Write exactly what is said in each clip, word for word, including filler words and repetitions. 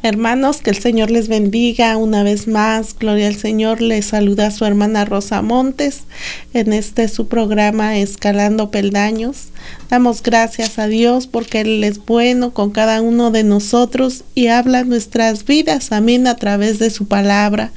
Hermanos, que el Señor les bendiga una vez más. Gloria al Señor. Les saluda su hermana Rosa Montes en este su programa Escalando Peldaños. Damos gracias a Dios porque Él es bueno con cada uno de nosotros y habla nuestras vidas, amén, a través de su palabra.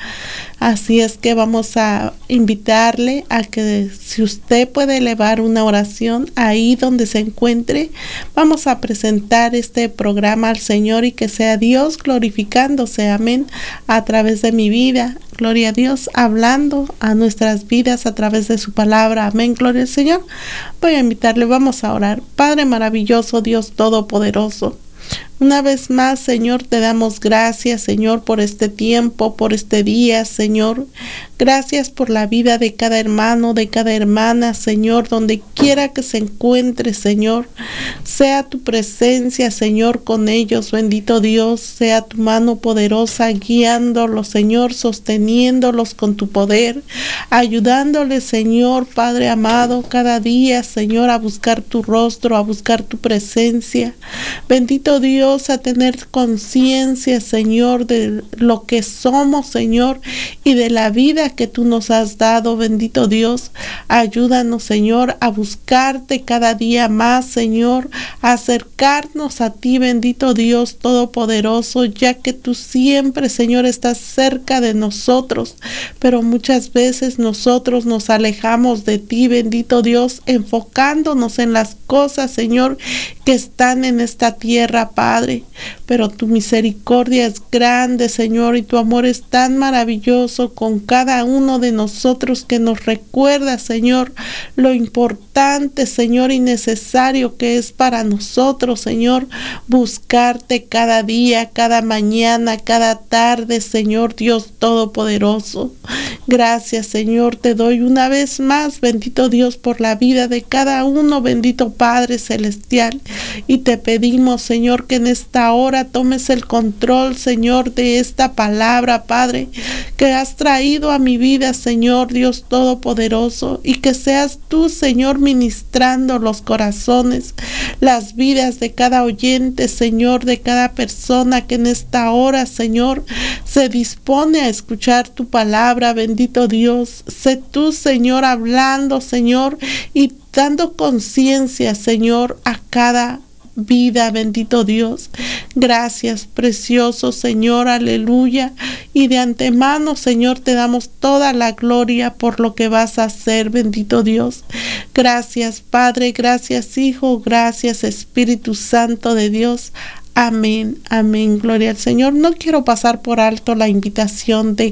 Así es que vamos a invitarle a que si usted puede elevar una oración ahí donde se encuentre, vamos a presentar este programa al Señor y que sea Dios glorificándose, amén, a través de mi vida. Gloria a Dios, hablando a nuestras vidas a través de su palabra. Amén, gloria al Señor. Voy a invitarle, vamos a orar. Padre maravilloso, Dios todopoderoso. Una vez más, Señor, te damos gracias, Señor, por este tiempo, por este día, Señor. Gracias por la vida de cada hermano, de cada hermana, Señor, donde quiera que se encuentre, Señor. Sea tu presencia, Señor, con ellos, bendito Dios. Sea tu mano poderosa guiándolos, Señor, sosteniéndolos con tu poder, ayudándoles, Señor, Padre amado, cada día, Señor, a buscar tu rostro, a buscar tu presencia. Bendito Dios, a tener conciencia, Señor, de lo que somos, Señor, y de la vida que tú nos has dado, bendito Dios. Ayúdanos, Señor, a buscarte cada día más, Señor, a acercarnos a ti, bendito Dios todopoderoso, ya que tú siempre, Señor, estás cerca de nosotros, pero muchas veces nosotros nos alejamos de ti, bendito Dios, enfocándonos en las cosas, Señor, que están en esta tierra, Padre, pero tu misericordia es grande, Señor, y tu amor es tan maravilloso con cada uno de nosotros que nos recuerda, Señor, lo importante, Señor, y necesario que es para nosotros, Señor, buscarte cada día, cada mañana, cada tarde, Señor Dios Todopoderoso. Gracias, Señor, te doy una vez más, bendito Dios, por la vida de cada uno, bendito Padre Celestial, y te pedimos, Señor, que en esta hora tomes el control, Señor, de esta palabra, Padre, que has traído a mi vida, Señor Dios Todopoderoso, y que seas tú, Señor, ministrando los corazones, las vidas de cada oyente, Señor, de cada persona que en esta hora, Señor, se dispone a escuchar tu palabra, bendito Dios. Sé tú, Señor, hablando, Señor, y dando conciencia, Señor, a cada vida, bendito Dios. Gracias, precioso Señor, aleluya. Y de antemano, Señor, te damos toda la gloria por lo que vas a hacer, bendito Dios. Gracias, Padre, gracias, Hijo, gracias, Espíritu Santo de Dios. Amén, amén, gloria al Señor. No quiero pasar por alto la invitación de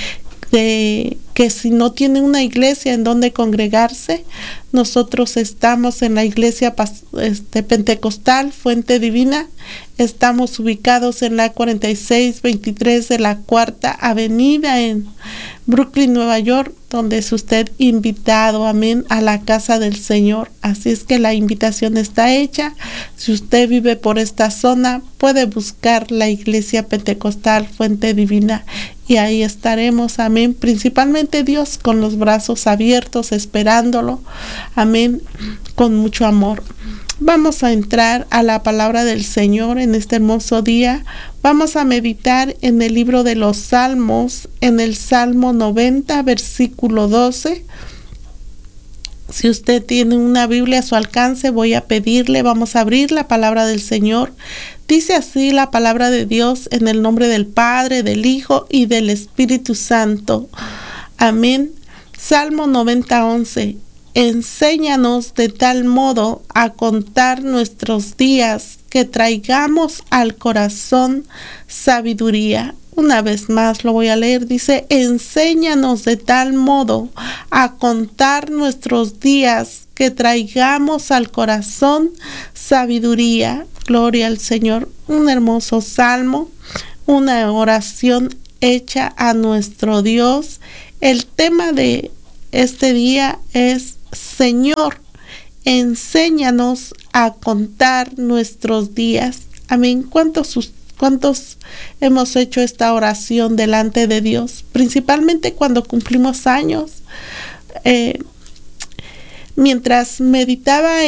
de que si no tiene una iglesia en donde congregarse, nosotros estamos en la iglesia este, pentecostal Fuente Divina. Estamos ubicados en la cuarenta y seis veintitrés de la Cuarta Avenida en Brooklyn, Nueva York, donde es usted invitado, amén, a la casa del Señor. Así es que la invitación está hecha. Si usted vive por esta zona, puede buscar la iglesia pentecostal Fuente Divina y ahí estaremos, amén, principalmente Dios con los brazos abiertos esperándolo, amén, con mucho amor. Vamos a entrar a la palabra del Señor en este hermoso día. Vamos a meditar en el libro de los Salmos, en el Salmo noventa, versículo doce. Si usted tiene una Biblia a su alcance, voy a pedirle, vamos a abrir la palabra del Señor. Dice así la palabra de Dios en el nombre del Padre, del Hijo y del Espíritu Santo. Amén. Salmo noventa, once. Enséñanos de tal modo a contar nuestros días que traigamos al corazón sabiduría. Una vez más lo voy a leer, dice, enséñanos de tal modo a contar nuestros días que traigamos al corazón sabiduría. Gloria al Señor. Un hermoso salmo, una oración hecha a nuestro Dios. El tema de este día es, Señor, enséñanos a contar nuestros días. Amén. ¿Cuántos ¿Cuántos hemos hecho esta oración delante de Dios? Principalmente cuando cumplimos años. Eh, mientras meditaba